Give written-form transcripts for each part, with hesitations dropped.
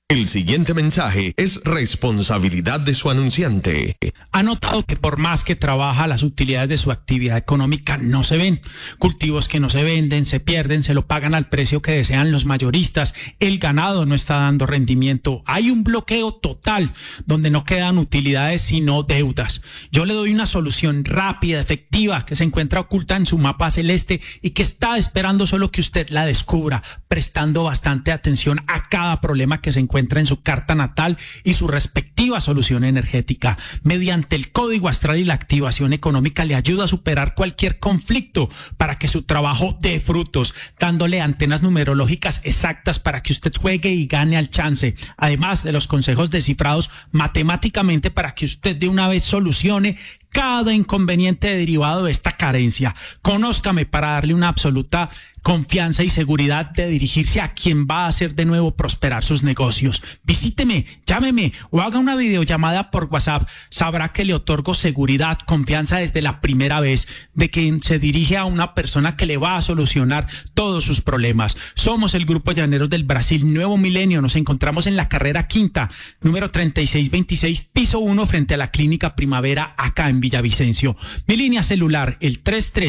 El siguiente mensaje es responsabilidad de su anunciante. Ha notado que por más que trabaja, las utilidades de su actividad económica no se ven. Cultivos que no se venden, se pierden, se lo pagan al precio que desean los mayoristas. El ganado no está dando rendimiento. Hay un bloqueo total donde no quedan utilidades sino deudas. Yo le doy una solución rápida, efectiva, que se encuentra oculta en su mapa celeste y que está esperando solo que usted la descubra, prestando bastante atención a cada problema que se encuentra en su carta natal y su respectiva solución energética. Mediante el código astral y la activación económica le ayuda a superar cualquier conflicto para que su trabajo dé frutos, dándole antenas numerológicas exactas para que usted juegue y gane al chance, además de los consejos descifrados matemáticamente para que usted de una vez solucione cada inconveniente derivado de esta carencia. Conózcame para darle una absoluta confianza y seguridad de dirigirse a quien va a hacer de nuevo prosperar sus negocios. Visíteme, llámeme o haga una videollamada por WhatsApp. Sabrá que le otorgo seguridad, confianza desde la primera vez de que se dirige a una persona que le va a solucionar todos sus problemas. Somos el Grupo Llaneros del Brasil Nuevo Milenio. Nos encontramos en la carrera quinta, número 3626, piso 1, frente a la Clínica Primavera, acá en Villavicencio. Mi línea celular, el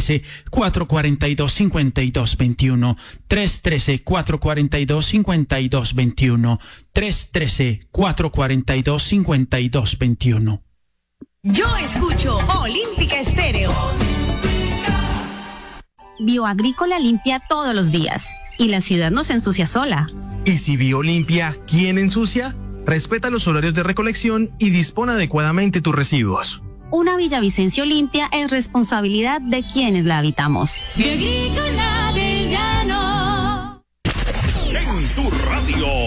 313-442-5221. 313-442-5221. 313-442-5221. Yo escucho Olímpica Estéreo. Bioagrícola limpia todos los días y la ciudad no se ensucia sola. ¿Y si Biolimpia, quién ensucia? Respeta los horarios de recolección y dispone adecuadamente tus residuos. Una Villavicencio limpia es responsabilidad de quienes la habitamos. Bioagrícola del Llano. En tu radio.